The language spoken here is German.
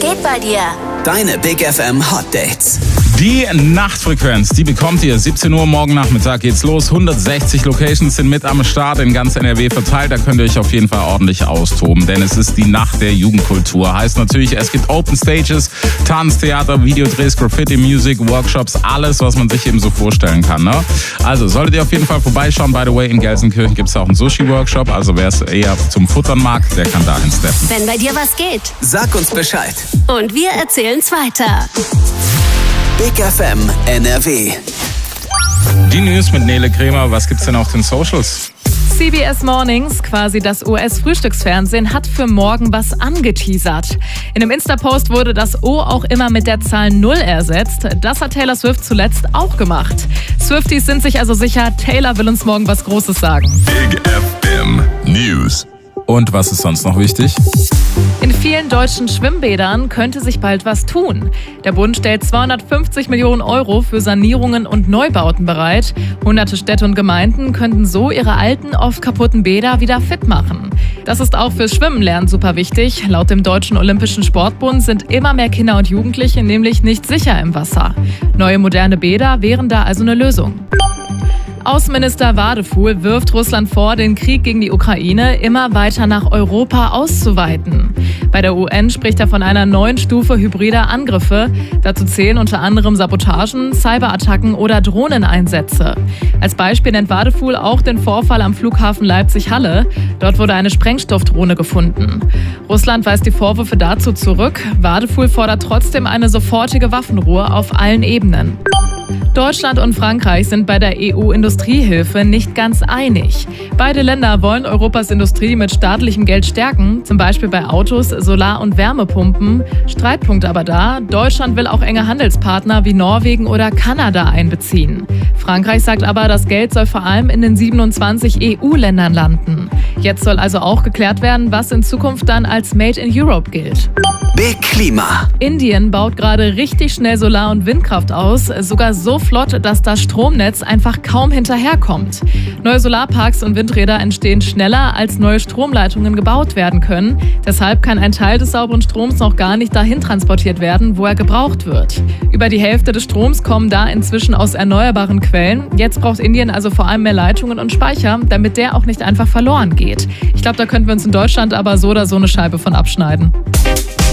geht bei dir? Deine Big FM Hot Dates. Die Nachtfrequenz, die bekommt ihr 17 Uhr morgen Nachmittag geht's los. 160 Locations sind mit am Start in ganz NRW verteilt. Da könnt ihr euch auf jeden Fall ordentlich austoben, denn es ist die Nacht der Jugendkultur. Heißt natürlich, es gibt Open Stages, Tanz, Theater, Videodrehs, Graffiti, Music, Workshops, alles, was man sich eben so vorstellen kann. Ne? Also solltet ihr auf jeden Fall vorbeischauen. By the way, in Gelsenkirchen gibt's auch einen Sushi-Workshop. Also wer es eher zum Futtern mag, der kann dahin steppen. Wenn bei dir was geht, Sag uns Bescheid. und wir erzählen's weiter. Big FM NRW. Die News mit Nele Kremer. Was gibt's denn auf den Socials? CBS Mornings, quasi das US-Frühstücksfernsehen, hat für morgen was angeteasert. In einem Insta-Post wurde das O auch immer mit der Zahl 0 ersetzt. Das hat Taylor Swift zuletzt auch gemacht. Swifties sind sich also sicher, Taylor will uns morgen was Großes sagen. Big FM News. Und was ist sonst noch wichtig? In vielen deutschen Schwimmbädern könnte sich bald was tun. Der Bund stellt 250 Millionen Euro für Sanierungen und Neubauten bereit. Hunderte Städte und Gemeinden könnten so ihre alten, oft kaputten Bäder wieder fit machen. Das ist auch fürs Schwimmenlernen super wichtig. Laut dem Deutschen Olympischen Sportbund sind immer mehr Kinder und Jugendliche nämlich nicht sicher im Wasser. Neue moderne Bäder wären da also eine Lösung. Außenminister Wadefuhl wirft Russland vor, den Krieg gegen die Ukraine immer weiter nach Europa auszuweiten. Bei der UN spricht er von einer neuen Stufe hybrider Angriffe. Dazu zählen unter anderem Sabotagen, Cyberattacken oder Drohneneinsätze. Als Beispiel nennt Wadefuhl auch den Vorfall am Flughafen Leipzig-Halle. Dort wurde eine Sprengstoffdrohne gefunden. Russland weist die Vorwürfe dazu zurück. Wadefuhl fordert trotzdem eine sofortige Waffenruhe auf allen Ebenen. Deutschland und Frankreich sind bei der EU-Industriehilfe nicht ganz einig. Beide Länder wollen Europas Industrie mit staatlichem Geld stärken, zum Beispiel bei Autos, Solar- und Wärmepumpen. Streitpunkt aber da, Deutschland will auch enge Handelspartner wie Norwegen oder Kanada einbeziehen. Frankreich sagt aber, das Geld soll vor allem in den 27 EU-Ländern landen. Jetzt soll also auch geklärt werden, was in Zukunft dann als Made in Europe gilt. Big Klima. Indien baut gerade richtig schnell Solar- und Windkraft aus, sogar so flott, dass das Stromnetz einfach kaum hinterherkommt. Neue Solarparks und Windräder entstehen schneller, als neue Stromleitungen gebaut werden können. Deshalb kann ein Teil des sauberen Stroms noch gar nicht dahin transportiert werden, wo er gebraucht wird. Über die Hälfte des Stroms kommen da inzwischen aus erneuerbaren Quellen. Jetzt braucht Indien also vor allem mehr Leitungen und Speicher, damit der auch nicht einfach verloren geht. Ich glaube, da könnten wir uns in Deutschland aber so oder so eine Scheibe von abschneiden.